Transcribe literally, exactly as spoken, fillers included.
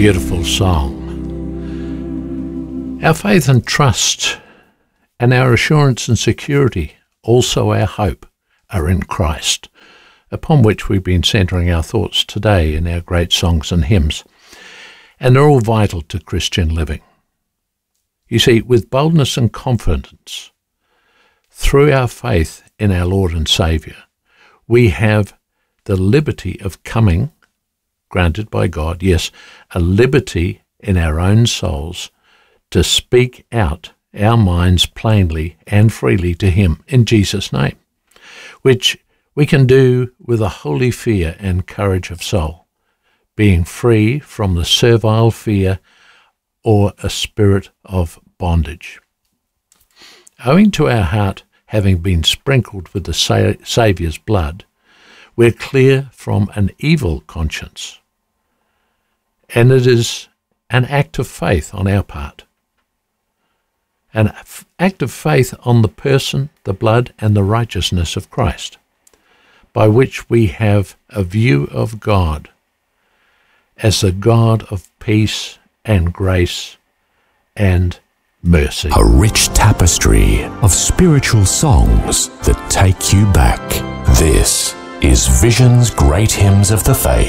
beautiful song. Our faith and trust and our assurance and security, also our hope, are in Christ, upon which we've been centering our thoughts today in our great songs and hymns, and they're all vital to Christian living. You see, with boldness and confidence, through our faith in our Lord and Saviour, we have the liberty of coming, granted by God, yes, a liberty in our own souls to speak out our minds plainly and freely to Him in Jesus' name, which we can do with a holy fear and courage of soul, being free from the servile fear or a spirit of bondage. Owing to our heart having been sprinkled with the Sa- Saviour's blood, we're clear from an evil conscience. And it is an act of faith on our part. An act of faith on the person, the blood, and the righteousness of Christ, by which we have a view of God as the God of peace and grace and mercy. A rich tapestry of spiritual songs that take you back. This is Vision's Great Hymns of the Faith.